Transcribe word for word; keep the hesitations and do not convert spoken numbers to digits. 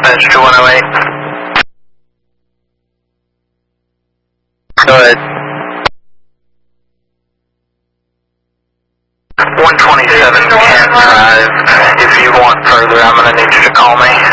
Edge to one oh eight. Go ahead. one twenty-seven Kent Drive. If you want further, I'm going to need you to call me.